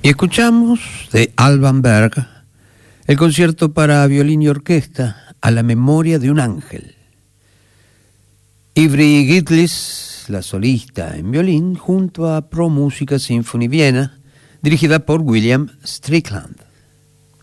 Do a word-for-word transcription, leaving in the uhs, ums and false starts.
Y escuchamos de Alban Berg el concierto para violín y orquesta a la memoria de un ángel. Ivry Gitlis, la solista en violín, junto a Pro Musica Symphony Viena, dirigida por William Strickland.